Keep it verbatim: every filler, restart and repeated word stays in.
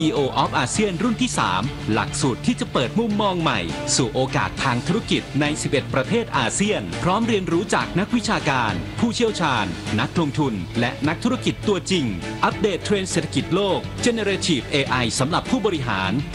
ซี อี โอ of อาเซียนรุ่นที่ สาม หลักสูตรที่จะเปิดมุมมองใหม่สู่โอกาสทางธุรกิจใน สิบเอ็ด ประเทศอาเซียน พร้อมเรียนรู้จากนักวิชาการ ผู้เชี่ยวชาญ นักลงทุน และนักธุรกิจตัวจริง อัปเดตเทรนด์เศรษฐกิจโลก Generative เอ ไอ สำหรับผู้บริหาร